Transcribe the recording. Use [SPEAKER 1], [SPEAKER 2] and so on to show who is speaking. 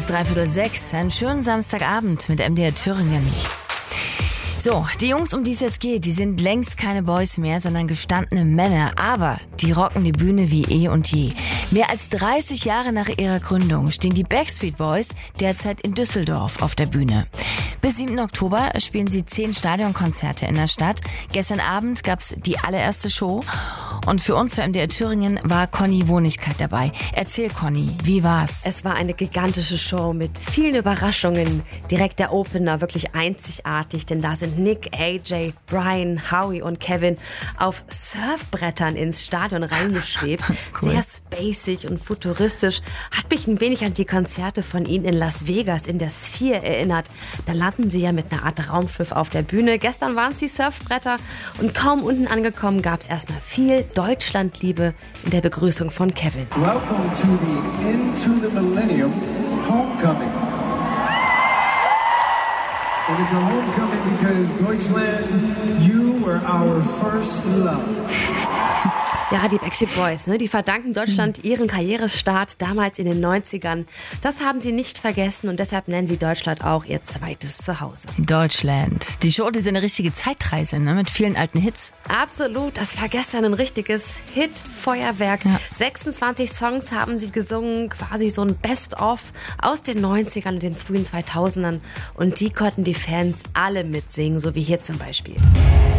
[SPEAKER 1] ist 5:45. Einen schönen Samstagabend mit MDR Thüringen. So, die Jungs, um die es jetzt geht, die sind längst keine Boys mehr, sondern gestandene Männer. Aber die rocken die Bühne wie eh und je. Mehr als 30 Jahre nach ihrer Gründung stehen die Backstreet Boys derzeit in Düsseldorf auf der Bühne. Bis 7. Oktober spielen sie 10 Stadionkonzerte in der Stadt. Gestern Abend gab's die allererste Show. Und für uns, für MDR Thüringen, war Conny Wohnigkeit dabei. Erzähl, Conny, wie war's?
[SPEAKER 2] Es war eine gigantische Show mit vielen Überraschungen. Direkt der Opener, wirklich einzigartig, denn da sind Nick, AJ, Brian, Howie und Kevin auf Surfbrettern ins Stadion reingeschwebt.
[SPEAKER 1] Cool.
[SPEAKER 2] Sehr spacig und futuristisch. Hat mich ein wenig an die Konzerte von ihnen in Las Vegas in der Sphere erinnert. Da landen sie ja mit einer Art Raumschiff auf der Bühne. Gestern waren es die Surfbretter und kaum unten angekommen gab es erstmal viel Deutschlandliebe in der Begrüßung von Kevin.
[SPEAKER 3] Welcome to the Into the Millennium Homecoming. And it's a homecoming because Deutschland, you were our first love.
[SPEAKER 2] Ja, die Backstreet Boys, die verdanken Deutschland ihren Karrierestart damals in den 90ern. Das haben sie nicht vergessen und deshalb nennen sie Deutschland auch ihr zweites Zuhause.
[SPEAKER 1] Deutschland. Die Show, die ist eine richtige Zeitreise, mit vielen alten Hits.
[SPEAKER 2] Absolut, das war gestern ein richtiges Hit-Feuerwerk. Ja. 26 Songs haben sie gesungen, quasi so ein Best-of aus den 90ern und den frühen 2000ern. Und die konnten die Fans alle mitsingen, so wie hier zum Beispiel.